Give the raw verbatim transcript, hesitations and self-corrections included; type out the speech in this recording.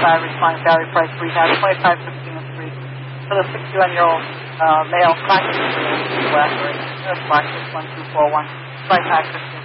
five reclining battery price rehab, twenty-five fifteen and three. For the sixty-one-year-old uh, male, black six one two four one, black six one two four one, flight pack fifteen.